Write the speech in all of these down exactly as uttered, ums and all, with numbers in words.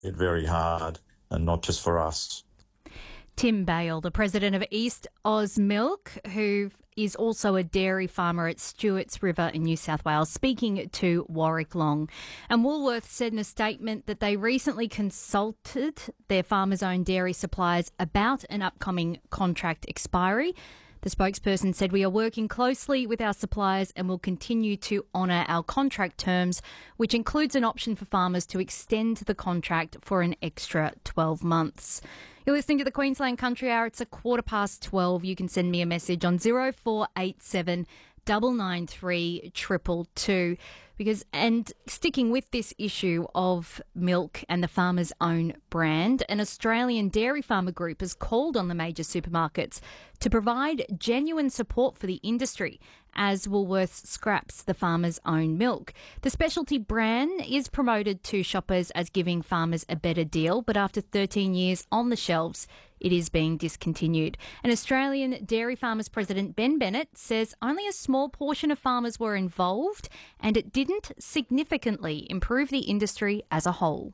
it very hard, and not just for us. Tim Bale, the president of East Oz Milk, who is also a dairy farmer at Stewarts River in New South Wales, speaking to Warwick Long. And Woolworths said in a statement that they recently consulted their farmers-owned dairy suppliers about an upcoming contract expiry. The spokesperson said, "We are working closely with our suppliers and will continue to honour our contract terms, which includes an option for farmers to extend the contract for an extra twelve months. You're listening to the Queensland Country Hour. It's a quarter past twelve. You can send me a message on zero four eight seven nine nine three two two two. Because, and sticking with this issue of milk and the farmer's own brand, an Australian dairy farmer group has called on the major supermarkets to provide genuine support for the industry as Woolworths scraps the farmer's own milk. The specialty brand is promoted to shoppers as giving farmers a better deal, but after thirteen years on the shelves, it is being discontinued. An Australian Dairy Farmers President, Ben Bennett, says only a small portion of farmers were involved and it didn't significantly improve the industry as a whole.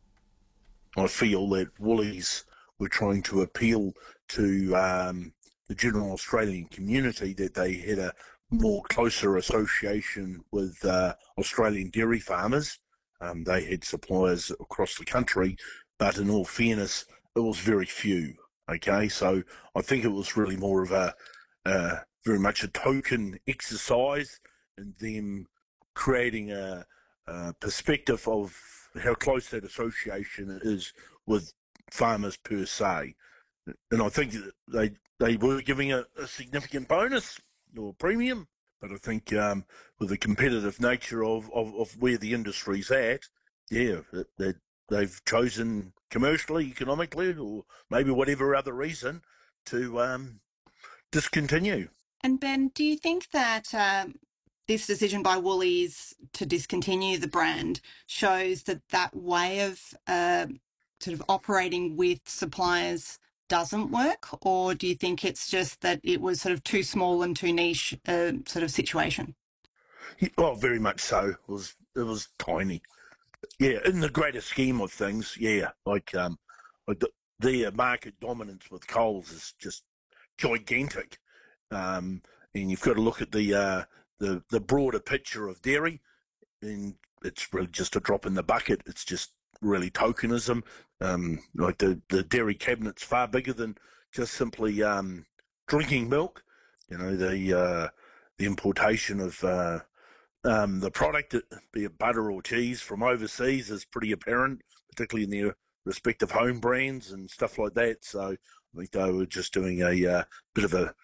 I feel that Woolies were trying to appeal to um, the general Australian community that they had a more closer association with uh, Australian dairy farmers. Um, they had suppliers across the country, but in all fairness, it was very few, okay? So I think it was really more of a, uh, very much a token exercise in them creating a, a perspective of how close that association is with farmers per se. And I think they they were giving a, a significant bonus or premium, but I think um, with the competitive nature of, of, of where the industry's at, yeah, they, they've chosen commercially, economically, or maybe whatever other reason to um, discontinue. And Ben, do you think that um, this decision by Woolies to discontinue the brand shows that that way of uh, sort of operating with suppliers doesn't work, or do you think it's just that it was sort of too small and too niche uh, sort of situation? Yeah, well, very much so. It was it was tiny. Yeah, in the greater scheme of things, yeah, like um, the, the market dominance with Coles is just gigantic, um, and you've got to look at the uh, the the broader picture of dairy, and it's really just a drop in the bucket. It's just really tokenism. Um, like the, the dairy cabinet's far bigger than just simply um, drinking milk. You know, the uh, the importation of uh, um, the product, be it butter or cheese from overseas, is pretty apparent, particularly in their respective home brands and stuff like that. So I think they were just doing a uh, bit of a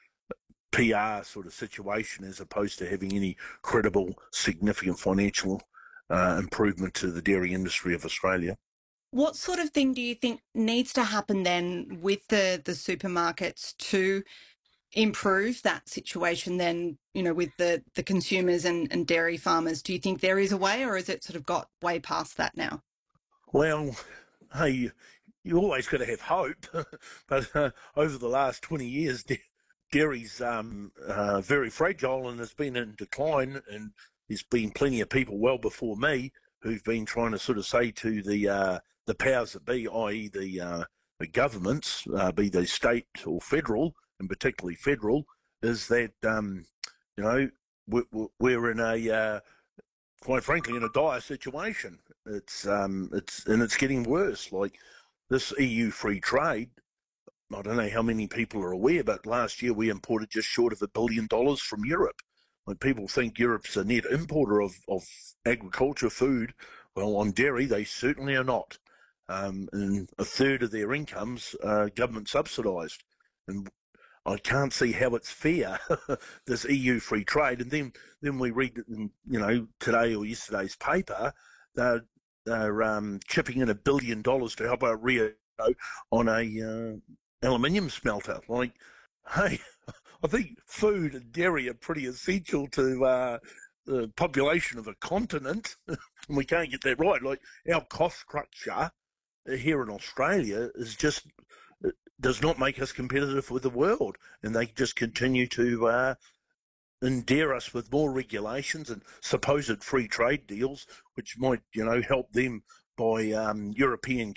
P R sort of situation as opposed to having any credible, significant financial uh, improvement to the dairy industry of Australia. What sort of thing do you think needs to happen then with the, the supermarkets to improve that situation then, you know, with the, the consumers and, and dairy farmers? Do you think there is a way, or has it sort of got way past that now? Well, hey, you always got to have hope, but uh, over the last twenty years, da- dairy's um, uh, very fragile and has been in decline, and there's been plenty of people well before me who've been trying to sort of say to the uh, the powers that be, that is the, uh, the governments, uh, be they state or federal, and particularly federal, is that, um, you know, we're, we're in a, uh, quite frankly, in a dire situation. It's, um, it's, and it's getting worse. Like this E U free trade, I don't know how many people are aware, but last year we imported just short of a billion dollars from Europe. Like people think Europe's a net importer of, of agriculture, food. Well, on dairy, they certainly are not. Um, and a third of their incomes are government subsidised. And I can't see how it's fair, this E U free trade. And then, then we read, in, you know, today or yesterday's paper, they're, they're um, chipping in a billion dollars to help out Rio on a uh, aluminium smelter. Like, hey, I think food and dairy are pretty essential to uh, the population of a continent, and we can't get that right. Like, our cost structure here in Australia is just does not make us competitive with the world, and they just continue to uh, endear us with more regulations and supposed free trade deals, which might, you know, help them buy um, European